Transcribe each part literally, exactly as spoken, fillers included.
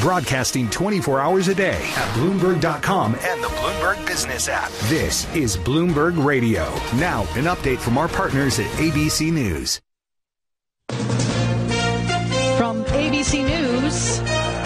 broadcasting twenty-four hours a day at Bloomberg dot com and the Bloomberg Business app. This is Bloomberg Radio. Now, an update from our partners at A B C News. From A B C News,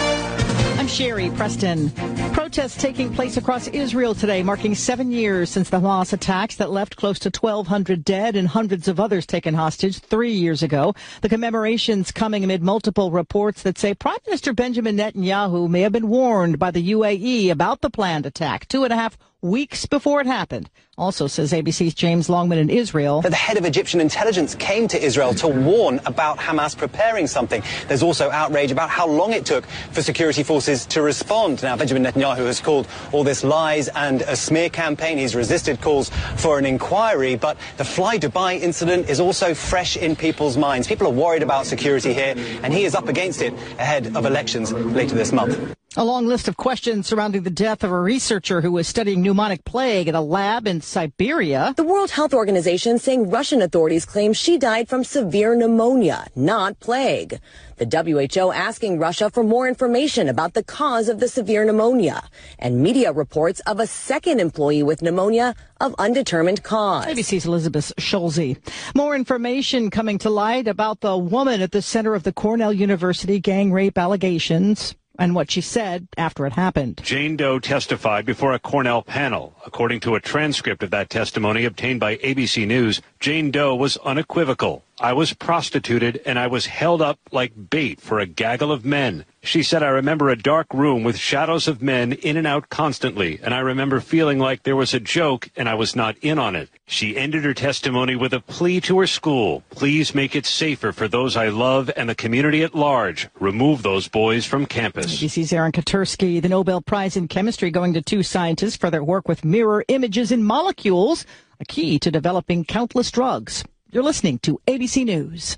I'm Sherry Preston. Protests taking place across Israel today, marking seven years since the Hamas attacks that left close to twelve hundred dead and hundreds of others taken hostage three years ago. The commemorations coming amid multiple reports that say Prime Minister Benjamin Netanyahu may have been warned by the U A E about the planned attack two and a half weeks before it happened. Also, says A B C's James Longman in Israel, that the head of Egyptian intelligence came to Israel to warn about Hamas preparing something. There's also outrage about how long it took for security forces to respond. Now, Benjamin Netanyahu has called all this lies and a smear campaign. He's resisted calls for an inquiry, but the Fly Dubai incident is also fresh in people's minds. People are worried about security here, and he is up against it ahead of elections later this month. A long list of questions surrounding the death of a researcher who was studying pneumonic plague at a lab in Siberia. The World Health Organization saying Russian authorities claim she died from severe pneumonia, not plague. The W H O asking Russia for more information about the cause of the severe pneumonia. And media reports of a second employee with pneumonia of undetermined cause. A B C's Elizabeth Schulze. More information coming to light about the woman at the center of the Cornell University gang rape allegations and what she said after it happened. Jane Doe testified before a Cornell panel. According to a transcript of that testimony obtained by A B C News, Jane Doe was unequivocal. I was prostituted and I was held up like bait for a gaggle of men. She said, I remember a dark room with shadows of men in and out constantly, and I remember feeling like there was a joke and I was not in on it. She ended her testimony with a plea to her school. Please make it safer for those I love and the community at large. Remove those boys from campus. A B C's Aaron Katursky. The Nobel Prize in Chemistry going to two scientists for their work with mirror images in molecules, a key to developing countless drugs. You're listening to A B C News.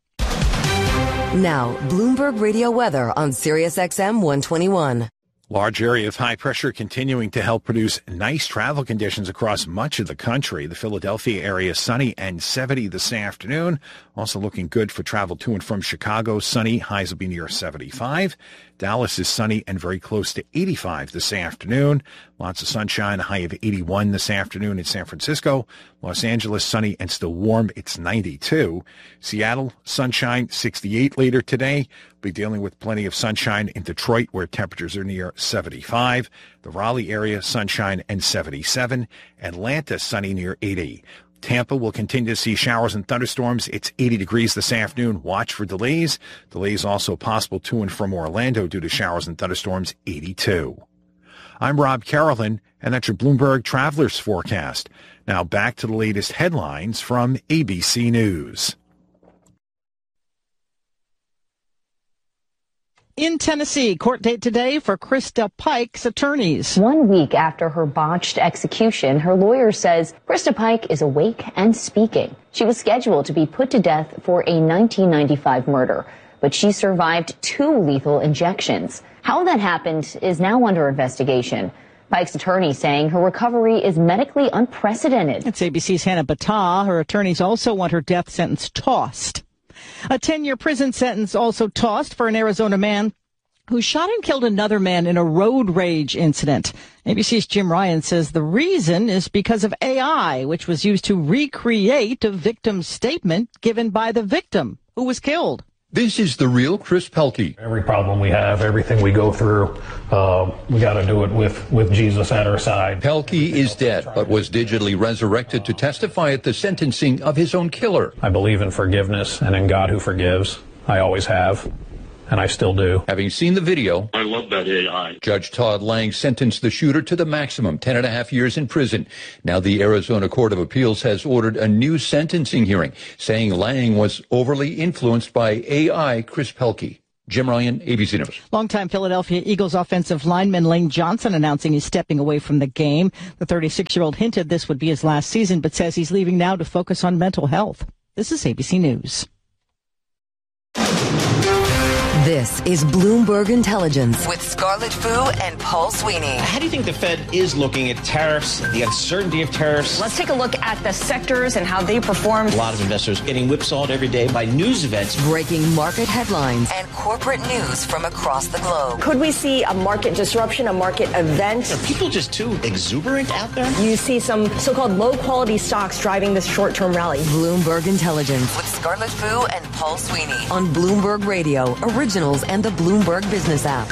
Now, Bloomberg Radio weather on Sirius X M one twenty-one. Large area of high pressure continuing to help produce nice travel conditions across much of the country. The Philadelphia area sunny and seventy this afternoon. Also looking good for travel to and from Chicago. Sunny, highs will be near seventy-five. Dallas is sunny and very close to eighty-five this afternoon. Lots of sunshine, a high of eighty-one this afternoon in San Francisco. Los Angeles, sunny and still warm. It's ninety-two. Seattle, sunshine, sixty-eight later today. Be dealing with plenty of sunshine in Detroit, where temperatures are near seventy-five. The Raleigh area, sunshine and seventy-seven. Atlanta, sunny near eighty. Tampa will continue to see showers and thunderstorms. It's eighty degrees this afternoon. Watch for delays. Delays also possible to and from Orlando due to showers and thunderstorms, eighty-two. I'm Rob Carolyn, and that's your Bloomberg Travelers Forecast. Now back to the latest headlines from A B C News. In Tennessee, court date today for Krista Pike's attorneys. One week after her botched execution, her lawyer says Krista Pike is awake and speaking. She was scheduled to be put to death for a nineteen ninety-five murder, but she survived two lethal injections. How that happened is now under investigation. Pike's attorney saying her recovery is medically unprecedented. It's A B C's Hannah Battah. Her attorneys also want her death sentence tossed. A ten-year prison sentence also tossed for an Arizona man who shot and killed another man in a road rage incident. A B C's Jim Ryan says the reason is because of A I, which was used to recreate a victim's statement given by the victim who was killed. This is the real Chris Pelkey. Every problem we have, everything we go through, uh, we got to do it with, with Jesus at our side. Pelkey is dead, but was digitally resurrected to testify at the sentencing of his own killer. I believe in forgiveness and in God who forgives. I always have. And I still do. Having seen the video, I love that A I. Judge Todd Lang sentenced the shooter to the maximum, ten and a half years in prison. Now the Arizona Court of Appeals has ordered a new sentencing hearing, saying Lang was overly influenced by A I Chris Pelkey. Jim Ryan, A B C News. Longtime Philadelphia Eagles offensive lineman Lane Johnson announcing he's stepping away from the game. The thirty-six-year-old hinted this would be his last season, but says he's leaving now to focus on mental health. This is A B C News. This is Bloomberg Intelligence with Scarlett Fu and Paul Sweeney. How do you think the Fed is looking at tariffs, the uncertainty of tariffs? Let's take a look at the sectors and how they performed. A lot of investors getting whipsawed every day by news events. Breaking market headlines and corporate news from across the globe. Could we see a market disruption, a market event? Are people just too exuberant out there? You see some so-called low-quality stocks driving this short-term rally. Bloomberg Intelligence with Scarlett Fu and Paul Sweeney on Bloomberg Radio, Originals, and the Bloomberg Business app.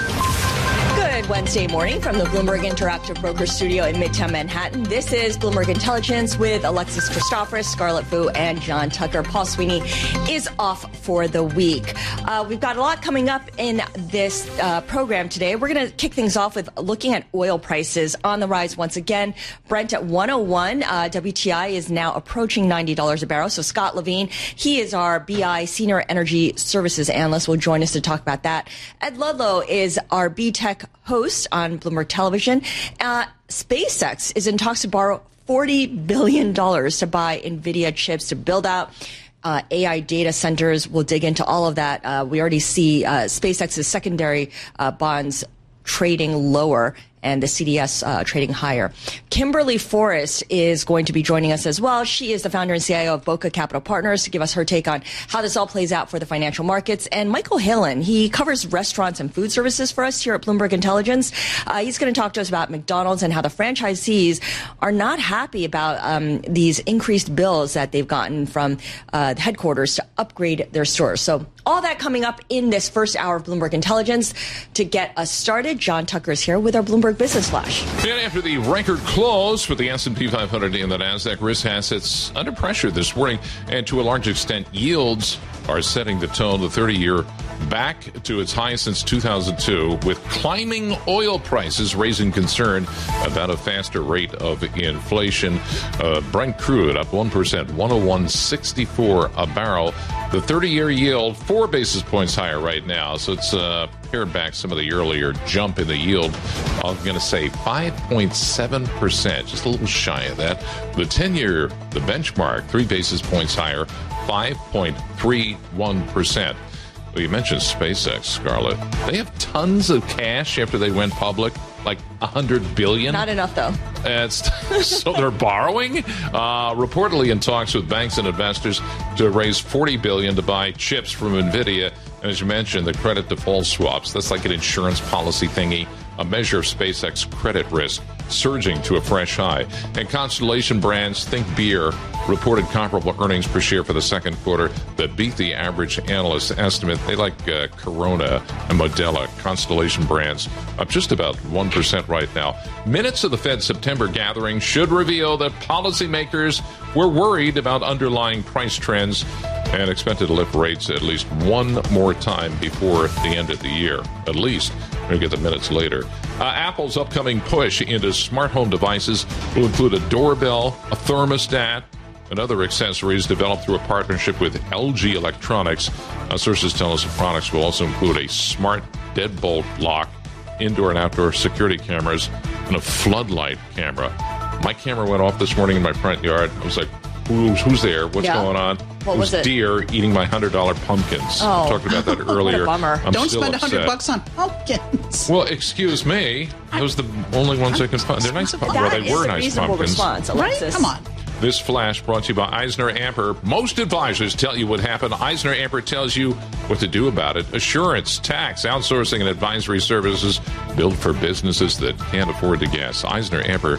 Good Wednesday morning from the Bloomberg Interactive Broker Studio in Midtown Manhattan. This is Bloomberg Intelligence with Alexis Christoforous, Scarlett Fu, and John Tucker. Paul Sweeney is off for the week. Uh, we've got a lot coming up in this uh, program today. We're going to kick things off with looking at oil prices on the rise once again. Brent at one oh one. Uh, W T I is now approaching ninety dollars a barrel. So Scott Levine, he is our B I Senior Energy Services Analyst, will join us to talk about that. Ed Ludlow is our B-Tech host on Bloomberg Television. Uh, SpaceX is in talks to borrow forty billion dollars to buy NVIDIA chips to build out uh, A I data centers. We'll dig into all of that. Uh, we already see uh, SpaceX's secondary uh, bonds trading lower and the C D S uh, trading higher. Kimberly Forrest is going to be joining us as well. She is the founder and C I O of Boca Capital Partners to give us her take on how this all plays out for the financial markets. And Michael Hillen, he covers restaurants and food services for us here at Bloomberg Intelligence. Uh, he's going to talk to us about McDonald's and how the franchisees are not happy about um, these increased bills that they've gotten from uh, headquarters to upgrade their stores. So all that coming up in this first hour of Bloomberg Intelligence. To get us started, John Tucker is here with our Bloomberg Business Flash. And after the record close for the S and P five hundred and the NASDAQ, risk assets under pressure this morning, and to a large extent, yields are setting the tone. The thirty-year back to its high since two thousand two, with climbing oil prices raising concern about a faster rate of inflation. Uh, Brent crude up one percent, one oh one sixty-four a barrel. The thirty-year yield, four basis points higher right now. So it's uh, pared back some of the earlier jump in the yield. I'm going to say five point seven percent, just a little shy of that. The ten-year, the benchmark, three basis points higher, five point three one percent. Well, you mentioned SpaceX, Scarlett. They have tons of cash after they went public, like one hundred billion dollars. Not enough, though. It's, so they're borrowing, uh, reportedly in talks with banks and investors to raise forty billion dollars to buy chips from NVIDIA. And as you mentioned, the credit default swaps, that's like an insurance policy thingy, a measure of SpaceX credit risk, surging to a fresh high. And Constellation Brands, think beer, reported comparable earnings per share for the second quarter that beat the average analyst estimate. They like uh, Corona and Modelo. Constellation Brands up just about one percent right now. Minutes of the Fed September gathering should reveal that policymakers were worried about underlying price trends and expected to lift rates at least one more time before the end of the year. At least. We'll get the minutes later. Uh, Apple's upcoming push into smart home devices will include a doorbell, a thermostat, and other accessories developed through a partnership with L G Electronics. Uh, sources tell us the products will also include a smart deadbolt lock, indoor and outdoor security cameras, and a floodlight camera. My camera went off this morning in my front yard. I was like, Who's, who's there? What's yeah. going on? What was it? Deer eating my one hundred dollars pumpkins. Oh. I talked about that earlier. What a bummer. I'm Don't still spend one hundred upset. bucks on pumpkins. Well, excuse me. Those are the only ones I can find. They're nice pumpkins. Well, they were nice pumpkins. Response, right? Come on. This flash brought to you by Eisner Amper. Most advisors tell you what happened. Eisner Amper tells you what to do about it. Assurance, tax, outsourcing, and advisory services built for businesses that can't afford to guess. Eisner Amper.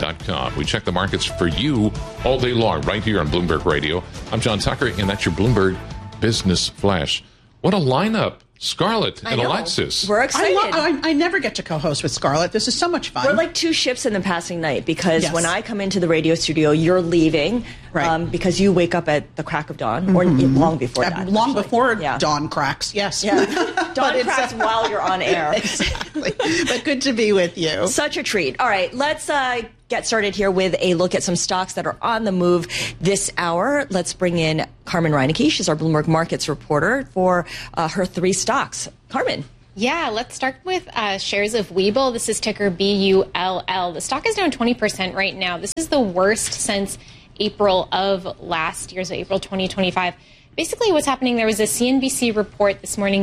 We check the markets for you all day long right here on Bloomberg Radio. I'm John Tucker, and that's your Bloomberg Business Flash. What a lineup. Scarlett and Alexis. We're excited. I, love, I, I never get to co-host with Scarlett. This is so much fun. We're like two ships in the passing night because yes. when I come into the radio studio, you're leaving right. um, because you wake up at the crack of dawn mm-hmm. or long before that. Long actually. before yeah. dawn cracks, yes. Yeah. Dawn cracks while you're on air. Exactly. But good to be with you. Such a treat. All right, let's uh, get started here with a look at some stocks that are on the move this hour. Let's bring in Carmen Reineke. She's our Bloomberg Markets reporter for uh, her three stocks. Carmen. Yeah, let's start with uh, shares of Webull. This is ticker B U L L. The stock is down twenty percent right now. This is the worst since April of last year, so April twenty twenty-five. Basically what's happening, there was a C N B C report this morning that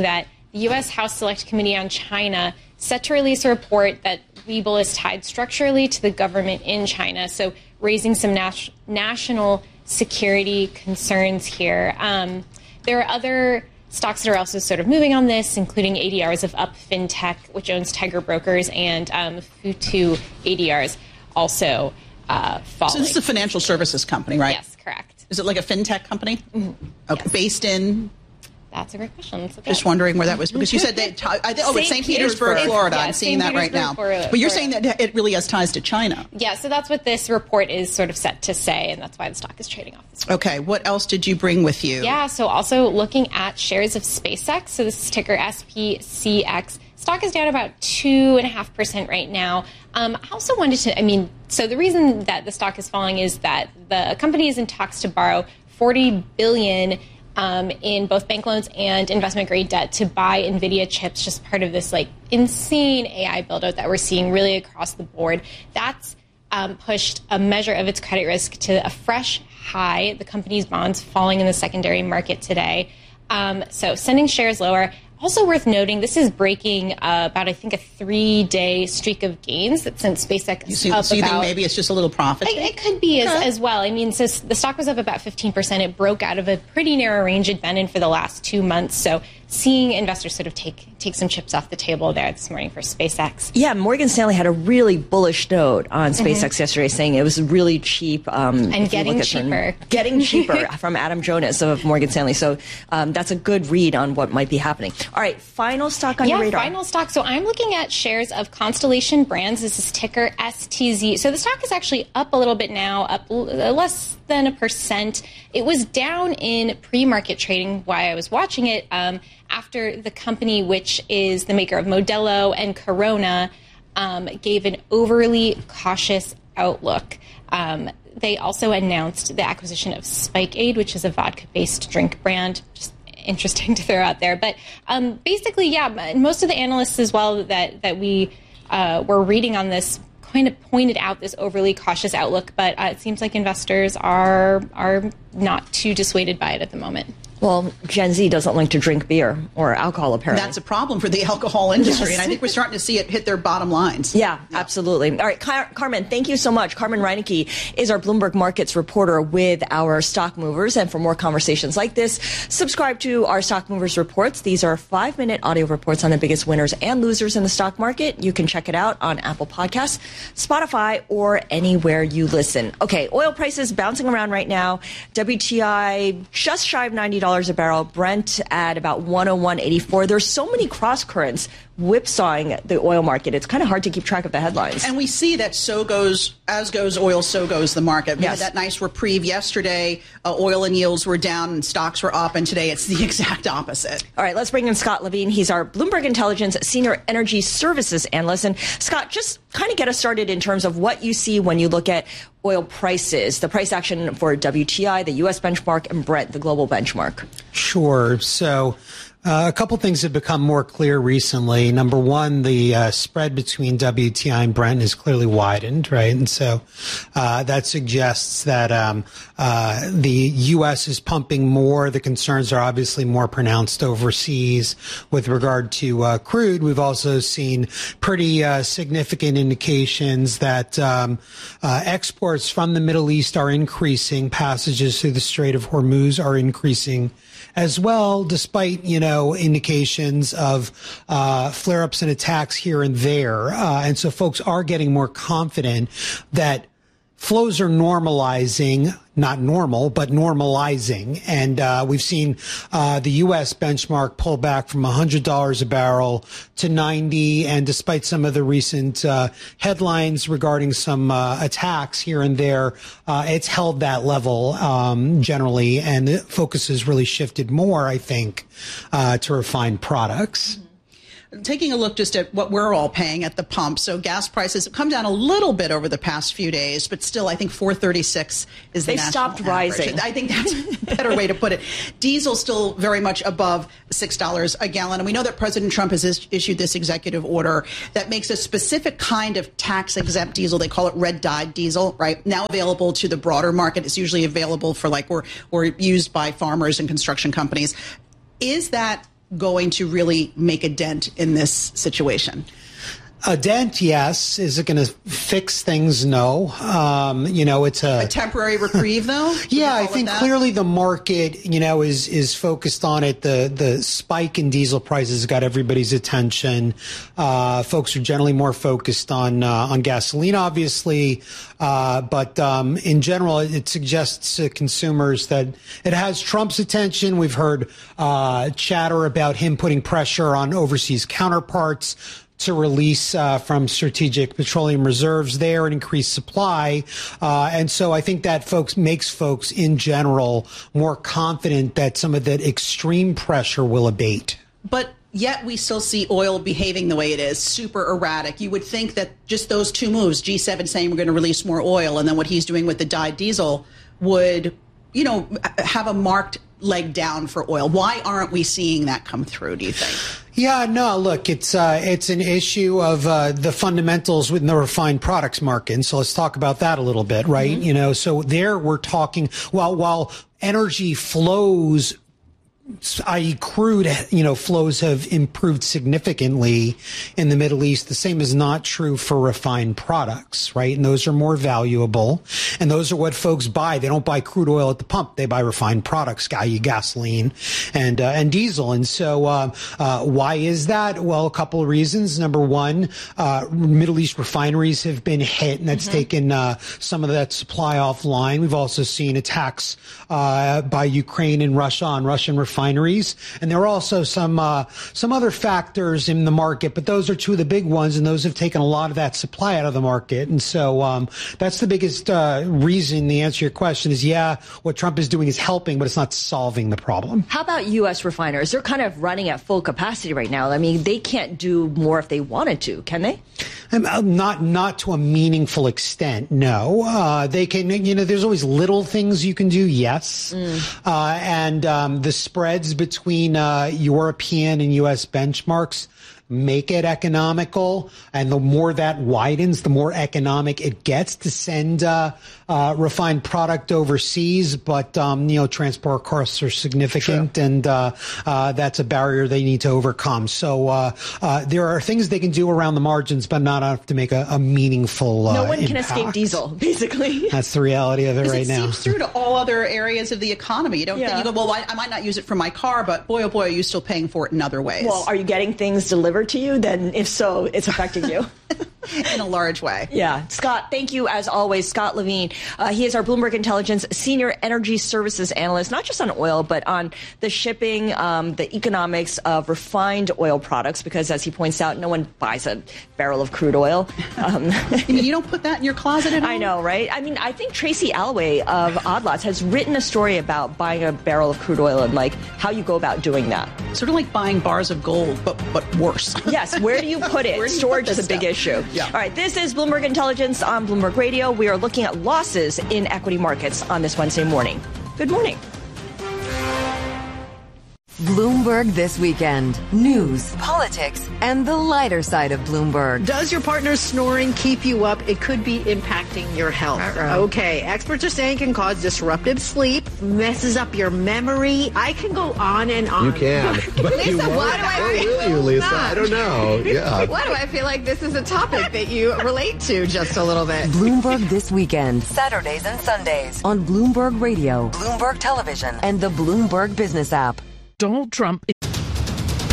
the U S House Select Committee on China set to release a report that Webull is tied structurally to the government in China, so raising some nas- national security concerns here. Um, there are other stocks that are also sort of moving on this, including A D Rs of Up Fintech, which owns Tiger Brokers, and um, Futu A D Rs also uh, falling. So this is a financial services company, right? Yes, correct. Is it like a fintech company? Mm-hmm. Okay, yes. Based in? That's a great question. That's Just wondering where that was, because you said that. I think, oh, it's Saint Petersburg, Petersburg, Florida. Yeah, I'm seeing Saint that right now. Florida, but you're saying that it really has ties to China. Yeah, so that's what this report is sort of set to say, and that's why the stock is trading off this week. Okay, what else did you bring with you? Yeah, so also looking at shares of SpaceX. So this is ticker S P C X. Stock is down about two and a half percent right now. Um, I also wanted to, I mean, so the reason that the stock is falling is that the company is in talks to borrow forty billion dollars Um, in both bank loans and investment-grade debt to buy NVIDIA chips, just part of this like insane A I build-out that we're seeing really across the board. That's um, pushed a measure of its credit risk to a fresh high. The company's bonds falling in the secondary market today. Um, so sending shares lower. Also worth noting, this is breaking uh, about, I think, a three-day streak of gains that sent SpaceX you see, up so you about, think maybe it's just a little profit? It, it could be okay. as, as well. I mean, so the stock was up about fifteen percent. It broke out of a pretty narrow range it'd been in for the last two months. So seeing investors sort of take take some chips off the table there this morning for SpaceX. Yeah, Morgan Stanley had a really bullish note on SpaceX mm-hmm. yesterday, saying it was really cheap. Um, and getting cheaper. Certain, getting cheaper from Adam Jonas of Morgan Stanley. So um, that's a good read on what might be happening. All right, final stock on yeah, your radar. final stock. So I'm looking at shares of Constellation Brands. This is ticker S T Z. So the stock is actually up a little bit now, up less than a percent. It was down in pre-market trading while I was watching it um, after the company, which is the maker of Modelo and Corona, um, gave an overly cautious outlook. Um, they also announced the acquisition of Spike Aid, which is a vodka-based drink brand. Just interesting to throw out there. But um, basically, yeah, most of the analysts as well that, that we uh, were reading on this kind of pointed out this overly cautious outlook, but uh, it seems like investors are are not too dissuaded by it at the moment. Well, Gen Z doesn't like to drink beer or alcohol, apparently. That's a problem for the alcohol industry, yes. and I think we're starting to see it hit their bottom lines. Yeah, yeah. Absolutely. All right, Car- Carmen, thank you so much. Carmen Reinecke is our Bloomberg Markets reporter with our Stock Movers, and for more conversations like this, subscribe to our Stock Movers reports. These are five-minute audio reports on the biggest winners and losers in the stock market. You can check it out on Apple Podcasts, Spotify, or anywhere you listen. Okay, oil prices bouncing around right now. W T I just shy of ninety dollars a barrel, Brent at about one oh one eighty-four. There's so many cross currents whipsawing the oil market. It's kind of hard to keep track of the headlines. And we see that so goes, as goes oil, so goes the market. We yes. had that nice reprieve yesterday. Uh, oil and yields were down and stocks were up, and today it's the exact opposite. All right, let's bring in Scott Levine. He's our Bloomberg Intelligence Senior Energy Services Analyst. And Scott, just kind of get us started in terms of what you see when you look at oil prices, the price action for W T I, the U S benchmark, and Brent, the global benchmark. Sure. So uh, a couple things have become more clear recently. Number one, the uh, spread between W T I and Brent is clearly widened, right? And so uh, that suggests that um, uh, the U S is pumping more. The concerns are obviously more pronounced overseas with regard to uh, crude. We've also seen pretty uh, significant indications that um, uh, exports from the Middle East are increasing. Passages through the Strait of Hormuz are increasing as well, despite, you know, indications of uh, flare-ups and attacks here and there. Uh, and so folks are getting more confident that flows are normalizing, not normal, but normalizing. And uh, we've seen uh, the U S benchmark pull back from one hundred dollars a barrel to ninety. And despite some of the recent uh, headlines regarding some uh, attacks here and there, uh, it's held that level um, generally. And the focus has really shifted more, I think, uh, to refined products. Mm-hmm. Taking a look just at what we're all paying at the pump. So gas prices have come down a little bit over the past few days, but still I think four thirty-six is the They national stopped average. rising. I think that's a better way to put it. Diesel still very much above six dollars a gallon. And we know that President Trump has is- issued this executive order that makes a specific kind of tax-exempt diesel. They call it red-dyed diesel, right? Now available to the broader market. It's usually available for like or or used by farmers and construction companies. Is that going to really make a dent in this situation? A dent, yes. Is it going to fix things? No. Um, you know, it's a, a temporary reprieve, though. Yeah, I think clearly the market, you know, is is focused on it. The the spike in diesel prices got everybody's attention. Uh, folks are generally more focused on uh, on gasoline, obviously, uh, but um, in general, it suggests to consumers that it has Trump's attention. We've heard uh, chatter about him putting pressure on overseas counterparts to release uh, from strategic petroleum reserves there and increase supply. Uh, and so I think that folks makes folks in general more confident that some of that extreme pressure will abate. But yet we still see oil behaving the way it is, super erratic. You would think that just those two moves, G seven saying we're going to release more oil and then what he's doing with the dyed diesel would, you know, have a marked leg down for oil. Why aren't we seeing that come through, do you think? Yeah, no, look, it's uh, it's an issue of uh, the fundamentals within the refined products market. And so let's talk about that a little bit, right? Mm-hmm. You know, so there we're talking, while, while energy flows, that is crude, you know, flows have improved significantly in the Middle East. The same is not true for refined products, right? And those are more valuable. And those are what folks buy. They don't buy crude oil at the pump. They buy refined products, that is gasoline and, uh, and diesel. And so, uh, uh, why is that? Well, a couple of reasons. Number one, uh, Middle East refineries have been hit, and that's mm-hmm. taken, uh, some of that supply offline. We've also seen attacks, uh, by Ukraine and Russia on Russian refineries. Refineries. And there are also some uh, some other factors in the market, but those are two of the big ones, and those have taken a lot of that supply out of the market. And so um, that's the biggest uh, reason. The answer to your question is, yeah, what Trump is doing is helping, but it's not solving the problem. How about U S refiners? They're kind of running at full capacity right now. I mean, they can't do more if they wanted to, can they? Um, not not to a meaningful extent, no. Uh, they can, you know, there's always little things you can do, yes. Mm. Uh, and um, the spreads between uh, European and U S benchmarks make it economical, and the more that widens, the more economic it gets to send uh, uh, refined product overseas. But um, you know, transport costs are significant, True. and uh, uh, that's a barrier they need to overcome. So uh, uh, there are things they can do around the margins, but not enough to make a, a meaningful. Uh, no one impact. can escape diesel, basically. That's the reality of it right it now. It seeps through to all other areas of the economy. You don't. Yeah. Think, you go, well, I, I might not use it for my car, but boy, oh boy, are you still paying for it in other ways? Well, are you getting things delivered to you? Then if so, it's affecting you. In a large way. Yeah. Scott, thank you as always. Scott Levine. Uh, he is our Bloomberg Intelligence Senior Energy Services Analyst, not just on oil, but on the shipping, um, the economics of refined oil products, because as he points out, no one buys a barrel of crude oil. Um, you mean you don't put that in your closet at all? I know, right? I mean, I think Tracy Alloway of Odd Lots has written a story about buying a barrel of crude oil and like how you go about doing that. Sort of like buying bars of gold, but but worse. Yes. Where do you put it? Storage is a big stuff? issue. Yeah. All right. This is Bloomberg Intelligence on Bloomberg Radio. We are looking at losses in equity markets on this Wednesday morning. Good morning. Bloomberg This Weekend. News, politics, and the lighter side of Bloomberg. Does your partner's snoring keep you up? It could be impacting your health. Uh-oh. Okay, experts are saying it can cause disruptive sleep, messes up your memory. I can go on and on. You can. But Lisa, you won't. why do I Or feel will you, Lisa? not? I don't know. Yeah. Why do I feel like this is a topic that you relate to just a little bit? Bloomberg This Weekend. Saturdays and Sundays on Bloomberg Radio, Bloomberg Television, and the Bloomberg Business app. Donald Trump